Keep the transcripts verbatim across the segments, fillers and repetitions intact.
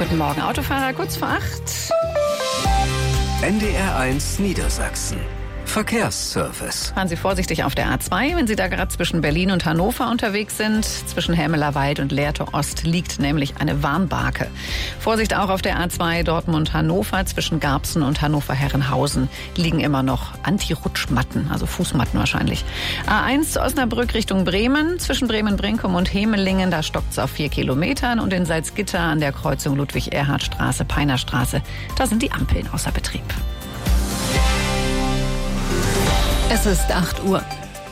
Guten Morgen, Autofahrer, kurz vor acht. N D R eins Niedersachsen. Verkehrsservice. Fahren Sie vorsichtig auf der A zwei, wenn Sie da gerade zwischen Berlin und Hannover unterwegs sind. Zwischen Helmelerwald und Lehrte Ost liegt nämlich eine Warnbarke. Vorsicht auch auf der A zwei Dortmund-Hannover. Zwischen Garbsen und Hannover-Herrenhausen liegen immer noch Anti-Rutschmatten, also Fußmatten wahrscheinlich. A eins Osnabrück Richtung Bremen. Zwischen Bremen-Brinkum und Hemelingen, da stockt es auf vier Kilometern. Und in Salzgitter an der Kreuzung Ludwig-Erhard-Straße, Peinerstraße, da sind die Ampeln außer Betrieb. Es ist acht Uhr.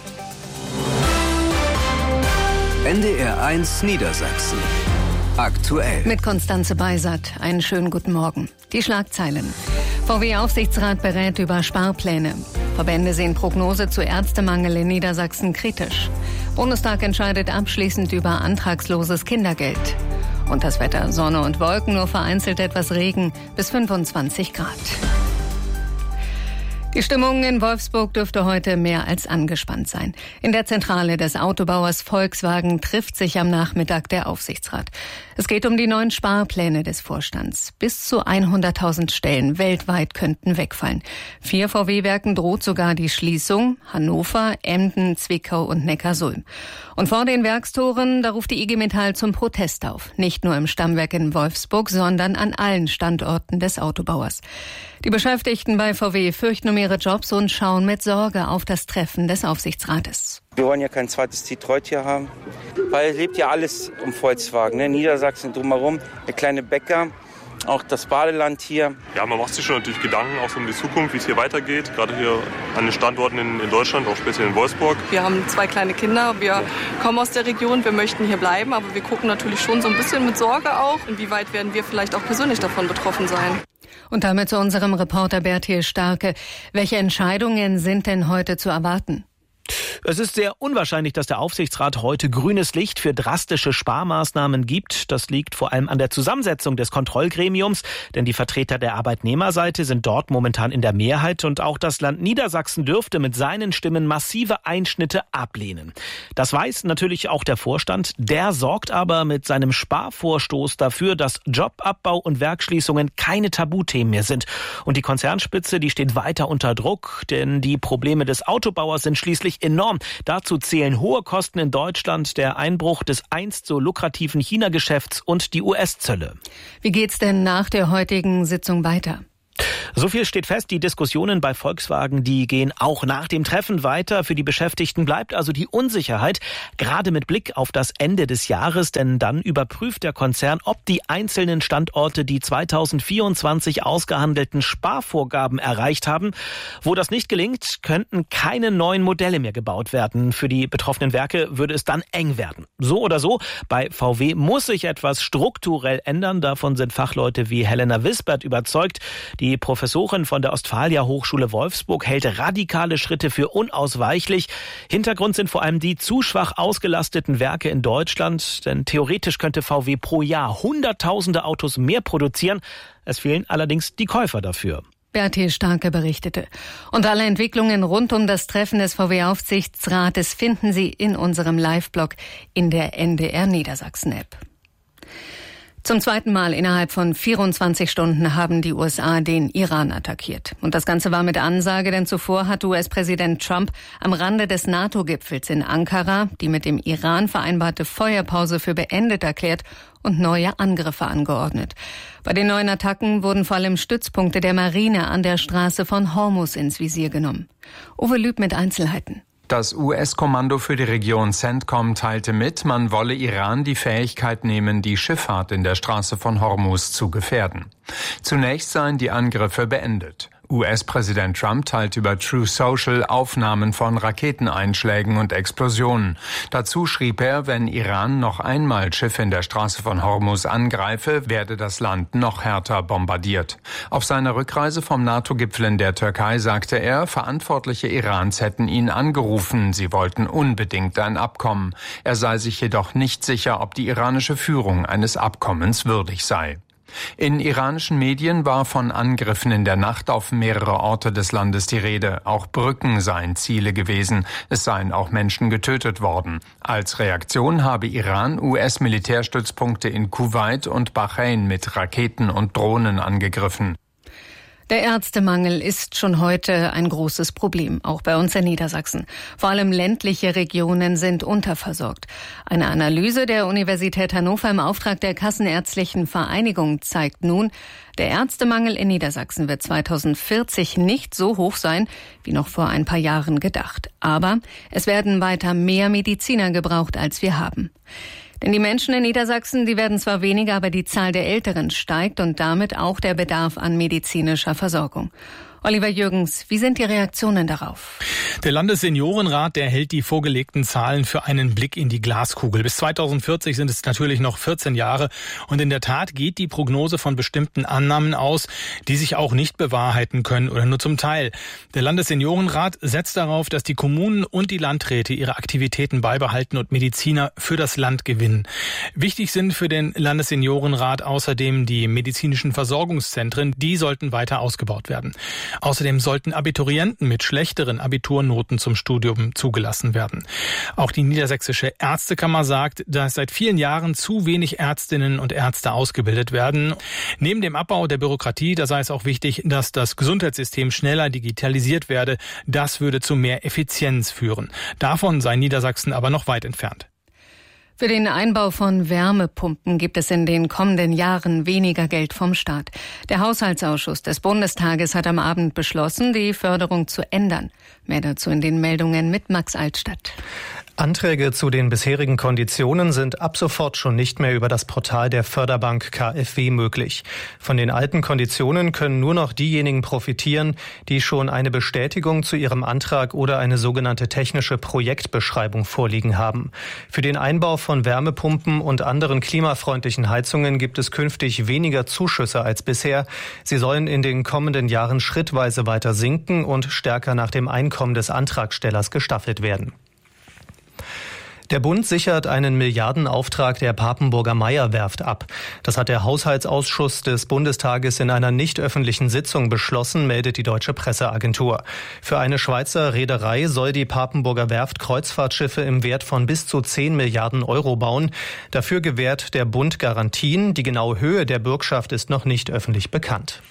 N D R eins Niedersachsen. Aktuell. Mit Konstanze Beisat. Einen schönen guten Morgen. Die Schlagzeilen. V W-Aufsichtsrat berät über Sparpläne. Verbände sehen Prognose zu Ärztemangel in Niedersachsen kritisch. Bundestag entscheidet abschließend über antragsloses Kindergeld. Und das Wetter: Sonne und Wolken, nur vereinzelt etwas Regen, bis fünfundzwanzig Grad. Die Stimmung in Wolfsburg dürfte heute mehr als angespannt sein. In der Zentrale des Autobauers Volkswagen trifft sich am Nachmittag der Aufsichtsrat. Es geht um die neuen Sparpläne des Vorstands. Bis zu hunderttausend Stellen weltweit könnten wegfallen. Vier V W-Werken droht sogar die Schließung: Hannover, Emden, Zwickau und Neckarsulm. Und vor den Werkstoren, da ruft die I G Metall zum Protest auf. Nicht nur im Stammwerk in Wolfsburg, sondern an allen Standorten des Autobauers. Die Beschäftigten bei V W fürchten um ihre Jobs und schauen mit Sorge auf das Treffen des Aufsichtsrates. Wir wollen ja kein zweites Detroit hier haben, weil es lebt ja alles um Volkswagen, ne? Niedersachsen drumherum, der kleine Bäcker, auch das Badeland hier. Ja, man macht sich schon natürlich Gedanken auch so um die Zukunft, wie es hier weitergeht, gerade hier an den Standorten in, in Deutschland, auch speziell in Wolfsburg. Wir haben zwei kleine Kinder, wir kommen aus der Region, wir möchten hier bleiben, aber wir gucken natürlich schon so ein bisschen mit Sorge auch, inwieweit werden wir vielleicht auch persönlich davon betroffen sein. Und damit zu unserem Reporter Bertil Starke. Welche Entscheidungen sind denn heute zu erwarten? Es ist sehr unwahrscheinlich, dass der Aufsichtsrat heute grünes Licht für drastische Sparmaßnahmen gibt. Das liegt vor allem an der Zusammensetzung des Kontrollgremiums, denn die Vertreter der Arbeitnehmerseite sind dort momentan in der Mehrheit und auch das Land Niedersachsen dürfte mit seinen Stimmen massive Einschnitte ablehnen. Das weiß natürlich auch der Vorstand. Der sorgt aber mit seinem Sparvorstoß dafür, dass Jobabbau und Werksschließungen keine Tabuthemen mehr sind. Und die Konzernspitze, die steht weiter unter Druck, denn die Probleme des Autobauers sind schließlich enorm. Dazu zählen hohe Kosten in Deutschland, der Einbruch des einst so lukrativen China-Geschäfts und die U S-Zölle. Wie geht's denn nach der heutigen Sitzung weiter? So viel steht fest, die Diskussionen bei Volkswagen, die gehen auch nach dem Treffen weiter. Für die Beschäftigten bleibt also die Unsicherheit, gerade mit Blick auf das Ende des Jahres, denn dann überprüft der Konzern, ob die einzelnen Standorte die zweitausendvierundzwanzig ausgehandelten Sparvorgaben erreicht haben. Wo das nicht gelingt, könnten keine neuen Modelle mehr gebaut werden. Für die betroffenen Werke würde es dann eng werden. So oder so, bei V W muss sich etwas strukturell ändern. Davon sind Fachleute wie Helena Wisbert überzeugt. Die Professorin von der Ostfalia Hochschule Wolfsburg hält radikale Schritte für unausweichlich. Hintergrund sind vor allem die zu schwach ausgelasteten Werke in Deutschland. Denn theoretisch könnte V W pro Jahr hunderttausende Autos mehr produzieren. Es fehlen allerdings die Käufer dafür. Bertil Starke berichtete. Und alle Entwicklungen rund um das Treffen des V W-Aufsichtsrates finden Sie in unserem Live-Blog in der N D R Niedersachsen-App. Zum zweiten Mal innerhalb von vierundzwanzig Stunden haben die U S A den Iran attackiert. Und das Ganze war mit Ansage, denn zuvor hat U S-Präsident Trump am Rande des NATO-Gipfels in Ankara die mit dem Iran vereinbarte Feuerpause für beendet erklärt und neue Angriffe angeordnet. Bei den neuen Attacken wurden vor allem Stützpunkte der Marine an der Straße von Hormuz ins Visier genommen. Uwe Lüb mit Einzelheiten. Das U S-Kommando für die Region CENTCOM teilte mit, man wolle Iran die Fähigkeit nehmen, die Schifffahrt in der Straße von Hormuz zu gefährden. Zunächst seien die Angriffe beendet. U S-Präsident Trump teilte über Truth Social Aufnahmen von Raketeneinschlägen und Explosionen. Dazu schrieb er, wenn Iran noch einmal Schiffe in der Straße von Hormuz angreife, werde das Land noch härter bombardiert. Auf seiner Rückreise vom NATO-Gipfel in der Türkei sagte er, Verantwortliche Irans hätten ihn angerufen, sie wollten unbedingt ein Abkommen. Er sei sich jedoch nicht sicher, ob die iranische Führung eines Abkommens würdig sei. In iranischen Medien war von Angriffen in der Nacht auf mehrere Orte des Landes die Rede. Auch Brücken seien Ziele gewesen. Es seien auch Menschen getötet worden. Als Reaktion habe Iran U S-Militärstützpunkte in Kuwait und Bahrain mit Raketen und Drohnen angegriffen. Der Ärztemangel ist schon heute ein großes Problem, auch bei uns in Niedersachsen. Vor allem ländliche Regionen sind unterversorgt. Eine Analyse der Universität Hannover im Auftrag der Kassenärztlichen Vereinigung zeigt nun, der Ärztemangel in Niedersachsen wird zweitausendvierzig nicht so hoch sein, wie noch vor ein paar Jahren gedacht. Aber es werden weiter mehr Mediziner gebraucht, als wir haben. Denn die Menschen in Niedersachsen, die werden zwar weniger, aber die Zahl der Älteren steigt und damit auch der Bedarf an medizinischer Versorgung. Oliver Jürgens, wie sind die Reaktionen darauf? Der Landesseniorenrat, der hält die vorgelegten Zahlen für einen Blick in die Glaskugel. Bis zweitausendvierzig sind es natürlich noch vierzehn Jahre. Und in der Tat geht die Prognose von bestimmten Annahmen aus, die sich auch nicht bewahrheiten können oder nur zum Teil. Der Landesseniorenrat setzt darauf, dass die Kommunen und die Landräte ihre Aktivitäten beibehalten und Mediziner für das Land gewinnen. Wichtig sind für den Landesseniorenrat außerdem die medizinischen Versorgungszentren. Die sollten weiter ausgebaut werden. Außerdem sollten Abiturienten mit schlechteren Abiturnoten zum Studium zugelassen werden. Auch die Niedersächsische Ärztekammer sagt, dass seit vielen Jahren zu wenig Ärztinnen und Ärzte ausgebildet werden. Neben dem Abbau der Bürokratie, da sei es auch wichtig, dass das Gesundheitssystem schneller digitalisiert werde. Das würde zu mehr Effizienz führen. Davon sei Niedersachsen aber noch weit entfernt. Für den Einbau von Wärmepumpen gibt es in den kommenden Jahren weniger Geld vom Staat. Der Haushaltsausschuss des Bundestages hat am Abend beschlossen, die Förderung zu ändern. Mehr dazu in den Meldungen mit Max Altstadt. Anträge zu den bisherigen Konditionen sind ab sofort schon nicht mehr über das Portal der Förderbank K f W möglich. Von den alten Konditionen können nur noch diejenigen profitieren, die schon eine Bestätigung zu ihrem Antrag oder eine sogenannte technische Projektbeschreibung vorliegen haben. Für den Einbau von Wärmepumpen und anderen klimafreundlichen Heizungen gibt es künftig weniger Zuschüsse als bisher. Sie sollen in den kommenden Jahren schrittweise weiter sinken und stärker nach dem Einkommen des Antragstellers gestaffelt werden. Der Bund sichert einen Milliardenauftrag der Papenburger Meyer-Werft ab. Das hat der Haushaltsausschuss des Bundestages in einer nicht öffentlichen Sitzung beschlossen, meldet die Deutsche Presseagentur. Für eine Schweizer Reederei soll die Papenburger Werft Kreuzfahrtschiffe im Wert von bis zu zehn Milliarden Euro bauen. Dafür gewährt der Bund Garantien. Die genaue Höhe der Bürgschaft ist noch nicht öffentlich bekannt.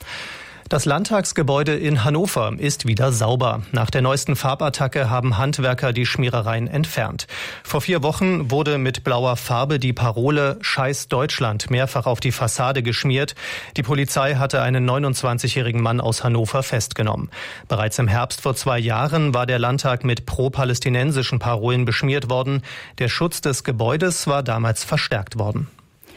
Das Landtagsgebäude in Hannover ist wieder sauber. Nach der neuesten Farbattacke haben Handwerker die Schmierereien entfernt. Vor vier Wochen wurde mit blauer Farbe die Parole Scheiß Deutschland mehrfach auf die Fassade geschmiert. Die Polizei hatte einen neunundzwanzigjährigen Mann aus Hannover festgenommen. Bereits im Herbst vor zwei Jahren war der Landtag mit pro-palästinensischen Parolen beschmiert worden. Der Schutz des Gebäudes war damals verstärkt worden.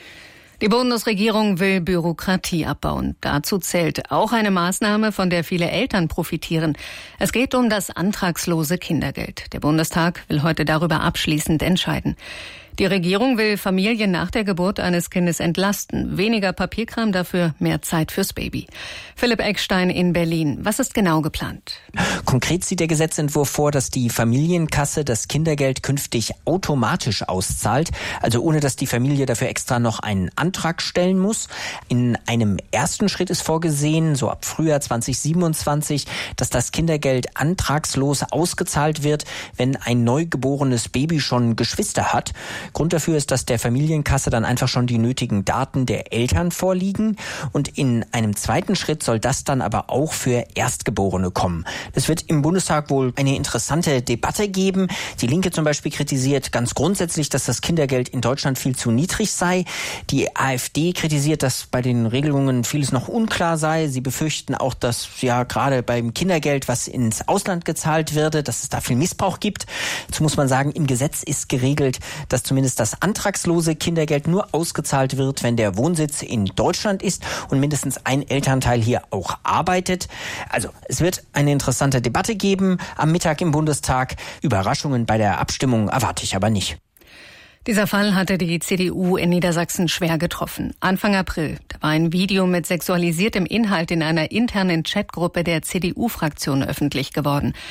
Die Bundesregierung will Bürokratie abbauen. Dazu zählt auch eine Maßnahme, von der viele Eltern profitieren. Es geht um das antragslose Kindergeld. Der Bundestag will heute darüber abschließend entscheiden. Die Regierung will Familien nach der Geburt eines Kindes entlasten. Weniger Papierkram, dafür mehr Zeit fürs Baby. Philipp Eckstein in Berlin. Was ist genau geplant? Konkret sieht der Gesetzentwurf vor, dass die Familienkasse das Kindergeld künftig automatisch auszahlt, also ohne dass die Familie dafür extra noch einen Antrag stellen muss. In einem ersten Schritt ist vorgesehen, so ab Frühjahr zweitausendsiebenundzwanzig, dass das Kindergeld antragslos ausgezahlt wird, wenn ein neugeborenes Baby schon Geschwister hat. Grund dafür ist, dass der Familienkasse dann einfach schon die nötigen Daten der Eltern vorliegen. Und in einem zweiten Schritt soll das dann aber auch für Erstgeborene kommen. Es wird im Bundestag wohl eine interessante Debatte geben. Die Linke zum Beispiel kritisiert ganz grundsätzlich, dass das Kindergeld in Deutschland viel zu niedrig sei. Die AfD kritisiert, dass bei den Regelungen vieles noch unklar sei. Sie befürchten auch, dass ja gerade beim Kindergeld, was ins Ausland gezahlt werde, dass es da viel Missbrauch gibt. Dazu muss man sagen, im Gesetz ist geregelt, dass zumindest das antragslose Kindergeld nur ausgezahlt wird, wenn der Wohnsitz in Deutschland ist und mindestens ein Elternteil hier auch arbeitet. Also es wird eine interessante Debatte geben am Mittag im Bundestag. Überraschungen bei der Abstimmung erwarte ich aber nicht. Dieser Fall hatte die C D U in Niedersachsen schwer getroffen. Anfang April, da war ein Video mit sexualisiertem Inhalt in einer internen Chatgruppe der C D U-Fraktion öffentlich geworden.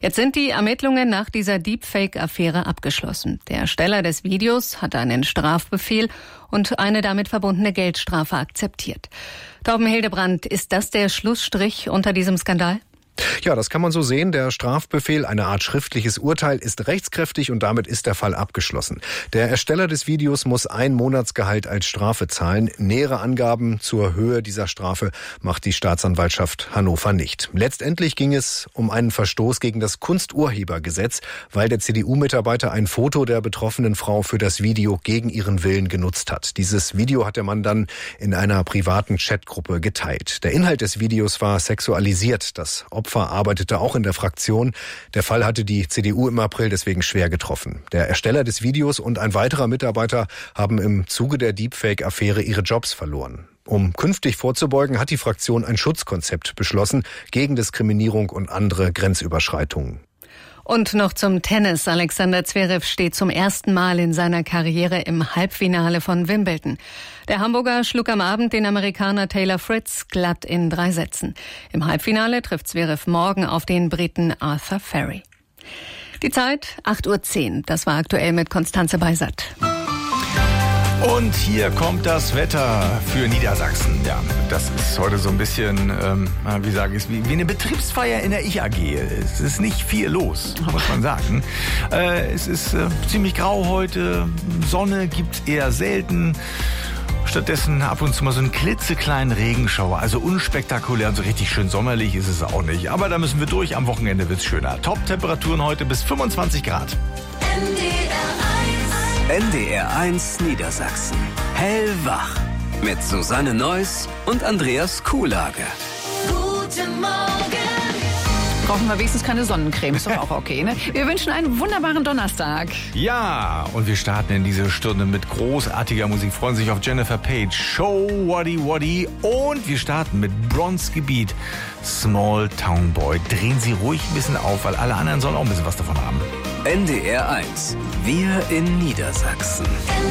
Jetzt sind die Ermittlungen nach dieser Deepfake-Affäre abgeschlossen. Der Ersteller des Videos hat einen Strafbefehl und eine damit verbundene Geldstrafe akzeptiert. Torben Hildebrand, ist das der Schlussstrich unter diesem Skandal? Ja, das kann man so sehen. Der Strafbefehl, eine Art schriftliches Urteil, ist rechtskräftig und damit ist der Fall abgeschlossen. Der Ersteller des Videos muss ein Monatsgehalt als Strafe zahlen. Nähere Angaben zur Höhe dieser Strafe macht die Staatsanwaltschaft Hannover nicht. Letztendlich ging es um einen Verstoß gegen das Kunsturhebergesetz, weil der C D U-Mitarbeiter ein Foto der betroffenen Frau für das Video gegen ihren Willen genutzt hat. Dieses Video hat der Mann dann in einer privaten Chatgruppe geteilt. Der Inhalt des Videos war sexualisiert. Das Opfer arbeitete auch in der Fraktion. Der Fall hatte die C D U im April deswegen schwer getroffen. Der Ersteller des Videos und ein weiterer Mitarbeiter haben im Zuge der Deepfake-Affäre ihre Jobs verloren. Um künftig vorzubeugen, hat die Fraktion ein Schutzkonzept beschlossen gegen Diskriminierung und andere Grenzüberschreitungen. Und noch zum Tennis. Alexander Zverev steht zum ersten Mal in seiner Karriere im Halbfinale von Wimbledon. Der Hamburger schlug am Abend den Amerikaner Taylor Fritz glatt in drei Sätzen. Im Halbfinale trifft Zverev morgen auf den Briten Arthur Ferry. Die Zeit acht Uhr zehn. Das war aktuell mit Konstanze Beisert. Und hier kommt das Wetter für Niedersachsen. Ja, das ist heute so ein bisschen, ähm, wie sage ich es, wie, wie eine Betriebsfeier in der Ich-A G. Es ist nicht viel los, muss man sagen. Äh, es ist äh, ziemlich grau heute, Sonne gibt's eher selten. Stattdessen ab und zu mal so einen klitzekleinen Regenschauer. Also unspektakulär und so richtig schön sommerlich ist es auch nicht. Aber da müssen wir durch, am Wochenende wird's schöner. Top-Temperaturen heute bis fünfundzwanzig Grad. N D R eins Niedersachsen. Hellwach. Mit Susanne Neuss und Andreas Kuhlage. Guten Morgen. Brauchen wir wenigstens keine Sonnencreme, ist doch auch okay, ne? Wir wünschen einen wunderbaren Donnerstag. Ja, und wir starten in diese Stunde mit großartiger Musik. Freuen sich auf Jennifer Page, Show Waddy Waddy. Und wir starten mit Bronzegebiet, Small Town Boy. Drehen Sie ruhig ein bisschen auf, weil alle anderen sollen auch ein bisschen was davon haben. N D R eins. Wir in Niedersachsen.